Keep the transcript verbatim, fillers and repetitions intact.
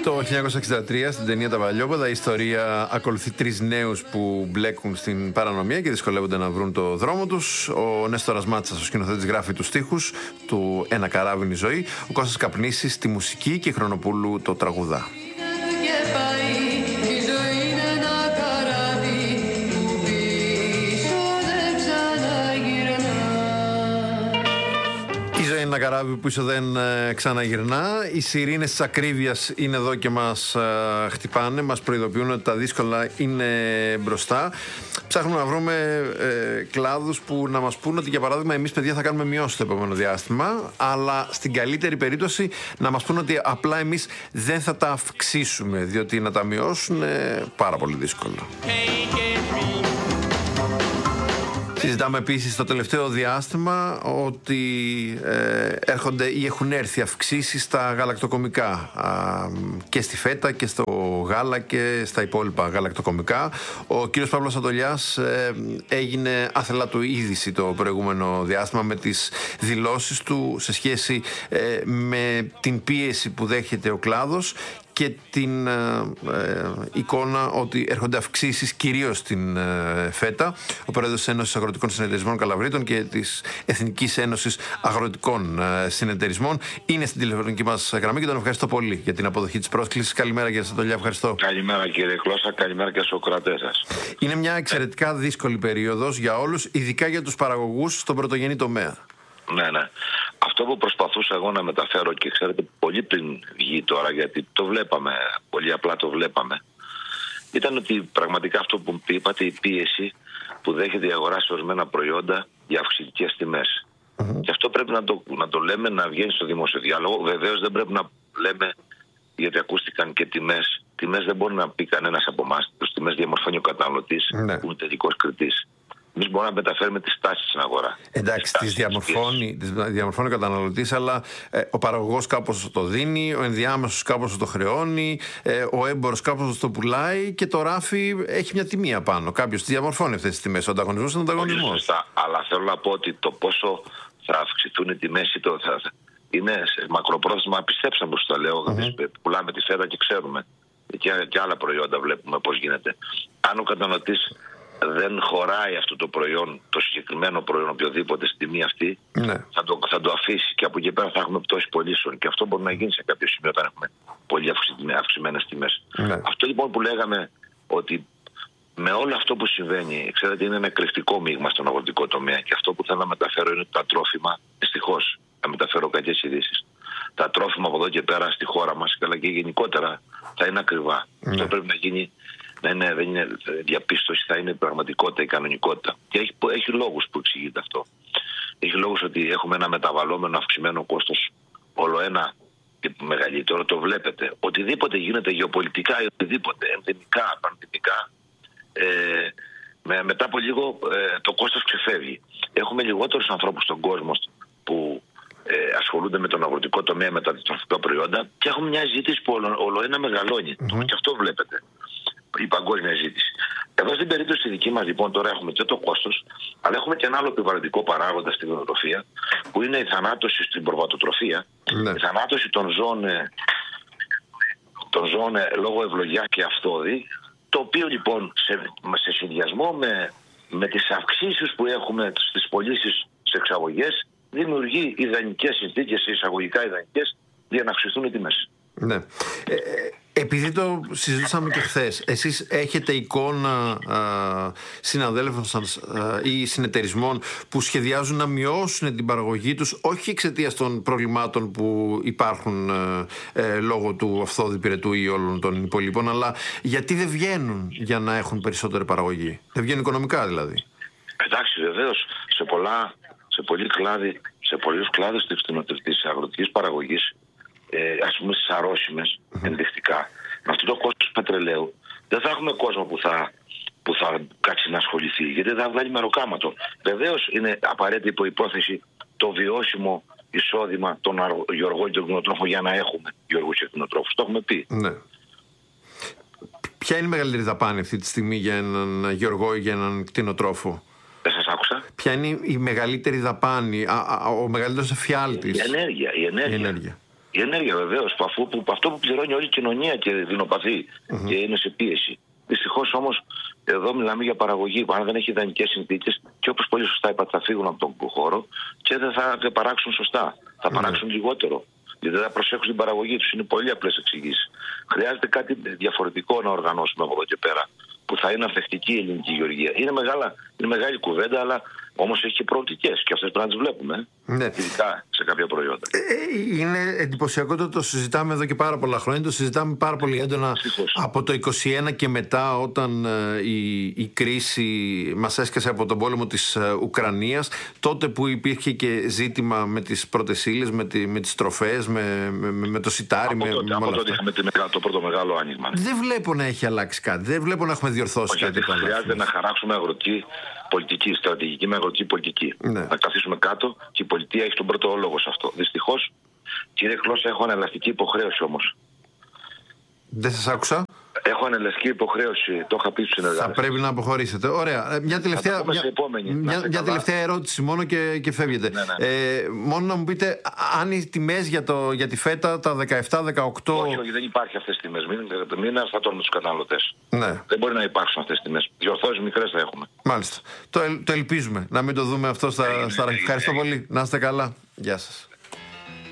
Το χίλια εννιακόσια εξήντα τρία στην ταινία «Τα Βαλιόπαιδα» η ιστορία ακολουθεί τρεις νέους που μπλέκουν στην παρανομία και δυσκολεύονται να βρουν το δρόμο τους. Ο Νέστορας Μάτσας, ο σκηνοθέτης, γράφει τους στίχους του «Ένα καράβι είναι η ζωή», ο Κώστας Καπνίσης τη μουσική και η Χρονοπούλου το τραγουδά. Ένα καράβι που ίσως δεν ε, ξαναγυρνά. Οι σιρήνες της ακρίβειας είναι εδώ και μας ε, χτυπάνε, μας προειδοποιούν ότι τα δύσκολα είναι μπροστά. Ψάχνουμε να βρούμε ε, κλάδους που να μας πούν ότι, για παράδειγμα, εμείς, παιδιά, θα κάνουμε μειώσεις το επόμενο διάστημα, αλλά στην καλύτερη περίπτωση να μας πούν ότι απλά εμείς δεν θα τα αυξήσουμε, διότι να τα μειώσουν είναι πάρα πολύ δύσκολο. Συζητάμε επίσης το τελευταίο διάστημα ότι ε, έρχονται ή έχουν έρθει αυξήσεις στα γαλακτοκομικά, α, και στη φέτα και στο γάλα και στα υπόλοιπα γαλακτοκομικά. Ο κύριος Παύλος Αντολιάς ε, έγινε άθελά του είδηση το προηγούμενο διάστημα με τις δηλώσεις του σε σχέση ε, με την πίεση που δέχεται ο κλάδος και την ε, ε, εικόνα ότι έρχονται αυξήσεις κυρίως στην ε, φέτα. Ο πρόεδρος της Ένωσης Αγροτικών Συνεταιρισμών Καλαβρίτων και της Εθνικής Ένωσης Αγροτικών ε, Συνεταιρισμών είναι στην τηλεφωνική μας γραμμή και τον ευχαριστώ πολύ για την αποδοχή της πρόσκλησης. Καλημέρα, κύριε Σαντολιά, ευχαριστώ. Καλημέρα, κύριε Κλώσσα, καλημέρα και στους ακροατές σας. Είναι μια εξαιρετικά δύσκολη περίοδος για όλους, ειδικά για τους παραγωγούς στον πρωτογενή τομέα. Ναι, ναι. Αυτό που προσπαθούσα εγώ να μεταφέρω, και ξέρετε πολύ πριν βγει τώρα, γιατί το βλέπαμε, πολύ απλά το βλέπαμε, ήταν ότι πραγματικά αυτό που είπατε, η πίεση που δέχεται η αγορά σε ορισμένα προϊόντα για αυξητικές τιμές. Mm-hmm. Και αυτό πρέπει να το, να το λέμε, να βγαίνει στο δημόσιο διάλογο. Βεβαίως δεν πρέπει να λέμε, γιατί ακούστηκαν και τιμές. Τιμές δεν μπορεί να πει κανένας από εμάς. Τις τιμές διαμορφώνει ο καταναλωτής, mm-hmm. που είναι τελικός κριτής. Εμείς μπορούμε να μεταφέρουμε τις τάσεις στην αγορά. Εντάξει, τις διαμορφώνει, τις διαμορφώνει ο καταναλωτής, αλλά ε, ο παραγωγός κάπως το δίνει, ο ενδιάμεσος κάπως το χρεώνει, ε, ο έμπορος κάπως το πουλάει και το ράφι έχει μια τιμή απάνω. Κάποιος τις διαμορφώνει αυτές τις τιμές. Ο ανταγωνισμός είναι ο ανταγωνισμός. Σωστά, αλλά θέλω να πω ότι το πόσο θα αυξηθούν οι τιμές ή το θα, είναι σε μακροπρόθεσμα, πιστέψαμε που τα λέω. Mm-hmm. Πουλάμε τη φέτα και ξέρουμε. Και, και άλλα προϊόντα βλέπουμε πώς γίνεται. Αν ο καταναλωτής δεν χωράει αυτό το προϊόν, το συγκεκριμένο προϊόν, οποιοδήποτε στη τιμή αυτή, ναι. θα, το, θα το αφήσει και από εκεί πέρα θα έχουμε πτώση πωλήσεων. Και αυτό μπορεί να γίνει σε κάποιο σημείο όταν έχουμε πολύ αυξημένες τιμές. Ναι. Αυτό λοιπόν που λέγαμε, ότι με όλο αυτό που συμβαίνει, ξέρετε, είναι ένα κρυφτικό μείγμα στον αγροτικό τομέα. Και αυτό που θέλω να μεταφέρω είναι ότι τα τρόφιμα, δυστυχώς, να μεταφέρω κακές ειδήσεις. Τα τρόφιμα από εδώ και πέρα στη χώρα μας, αλλά και γενικότερα, θα είναι ακριβά. Ναι. Αυτό πρέπει να γίνει. Ναι, ναι, δεν είναι διαπίστωση, θα είναι πραγματικότητα, η κανονικότητα. Και έχει, έχει λόγους που εξηγείται αυτό. Έχει λόγους ότι έχουμε ένα μεταβαλλόμενο αυξημένο κόστος όλο ένα και μεγαλύτερο, το βλέπετε. Οτιδήποτε γίνεται γεωπολιτικά ή οτιδήποτε, ενδυμικά, πανδημικά, ε, με, μετά από λίγο ε, το κόστος ξεφεύγει. Έχουμε λιγότερους ανθρώπους στον κόσμο που ε, ασχολούνται με τον αγροτικό τομέα, με τα τροφικά προϊόντα, και έχουμε μια ζήτηση που όλο, όλο ένα μεγαλώνει. Mm-hmm. Και αυτό βλέπετε. Η παγκόσμια ζήτηση. Εδώ στην περίπτωση τη δική μας, λοιπόν, τώρα έχουμε και το κόστος, αλλά έχουμε και ένα άλλο επιβαρυντικό παράγοντα στην κτηνοτροφία, που είναι η θανάτωση στην προβατοτροφία, ναι. η θανάτωση των ζώων, των ζώων λόγω ευλογιά και αυθόδη, το οποίο λοιπόν σε, σε συνδυασμό με, με τις αυξήσεις που έχουμε στις πωλήσεις σε εξαγωγές, δημιουργεί ιδανικές συνθήκες, εισαγωγικά ιδανικές, για να αυξηθούν οι τιμές. Ναι. Ε, επειδή το συζητήσαμε και χθες, εσείς έχετε εικόνα α, συναδέλφων σας α, ή συνεταιρισμών που σχεδιάζουν να μειώσουν την παραγωγή τους, όχι εξαιτίας των προβλημάτων που υπάρχουν α, ε, λόγω του αυθόδη πυρετού ή όλων των υπολείπων, αλλά γιατί δεν βγαίνουν για να έχουν περισσότερη παραγωγή? Δεν βγαίνουν οικονομικά δηλαδή? Εντάξει, βεβαίως, σε πολλά, σε πολλοί κλάδοι, σε πολλούς κλάδους της αγροτικής παραγωγής, Ε, ας πούμε στις αρρώσιμες, mm-hmm. ενδεικτικά, με αυτό το κόστος πετρελαίου, δεν θα έχουμε κόσμο που θα, που θα κάτσει να ασχοληθεί, γιατί δεν θα βγάλει μεροκάματο. Βεβαίως είναι απαραίτητη προϋπόθεση το βιώσιμο εισόδημα των γεωργών και των κτηνοτρόφων για να έχουμε γεωργούς και κτηνοτρόφους. Το έχουμε πει. Ναι. Ποια είναι η μεγαλύτερη δαπάνη αυτή τη στιγμή για έναν γεωργό ή για έναν κτηνοτρόφο? Δεν σας άκουσα. Ποια είναι η μεγαλύτερη δαπάνη, α, α, ο μεγαλύτερος εφιάλτης? Η ενέργεια. Η ενέργεια. Η ενέργεια. Η ενέργεια βεβαίως, αυτό που πληρώνει όλη η κοινωνία και δεινοπαθεί mm-hmm. και είναι σε πίεση. Δυστυχώς όμως εδώ μιλάμε για παραγωγή που αν δεν έχει ιδανικές συνθήκες και όπως πολύ σωστά είπατε θα φύγουν από τον χώρο και δεν θα παράξουν σωστά. Θα mm-hmm. παράξουν λιγότερο. Γιατί δεν θα προσέχουν την παραγωγή τους. Είναι πολύ απλές εξηγήσεις. Χρειάζεται κάτι διαφορετικό να οργανώσουμε από εδώ και πέρα που θα είναι ανθεκτική η ελληνική γεωργία. Είναι, μεγάλα, είναι μεγάλη κουβέντα, αλλά όμως έχει και προοπτικές και αυτές πρέπει να τις βλέπουμε. Ναι. Ειδικά σε κάποια προϊόντα. Ε, είναι εντυπωσιακό το το συζητάμε εδώ και πάρα πολλά χρόνια. Το συζητάμε πάρα πολύ έντονα από το είκοσι ένα και μετά, όταν ε, η, η κρίση μας έσκασε από τον πόλεμο της ε, Ουκρανίας. Τότε που υπήρχε και ζήτημα με τις πρώτες ύλες, με, τη, με τις τροφές, με, με, με το σιτάρι. Από με, τότε, με από τότε είχαμε το πρώτο μεγάλο άνοιγμα. Δεν βλέπω να έχει αλλάξει κάτι. Δεν βλέπω να έχουμε διορθώσει Όχι, κάτι. Χρειάζεται να χαράξουμε αγροτική πολιτική, στρατηγική με αγροτική πολιτική. Ναι. Να καθίσουμε κάτω και η πολιτεία έχει τον πρώτο λόγο σε αυτό. Δυστυχώς, κύριε Κλώσσα, έχω ανελαστική υποχρέωση όμως. Δεν σας άκουσα. Έχω ανελαστική υποχρέωση, το είχα πει στους συνεργάτες. Θα πρέπει να αποχωρήσετε. Ωραία. Μια τελευταία, μια, επόμενη, μια, μια τελευταία ερώτηση μόνο και, και φεύγετε. Ναι, ναι. Ε, μόνο να μου πείτε, αν οι τιμές για, το, για τη φέτα τα δεκαεπτά δεκαοκτώ. Όχι, όχι, δεν υπάρχει αυτές τις τιμές. Μην, μην αστατώνουμε τους καταναλωτές. Ναι. Δεν μπορεί να υπάρξουν αυτές τις τιμές. Διορθώσεις μικρές θα έχουμε. Μάλιστα. Το, το ελπίζουμε να μην το δούμε αυτό στα, στα αρχικά. Ευχαριστώ πολύ. Να είστε καλά. Γεια σας.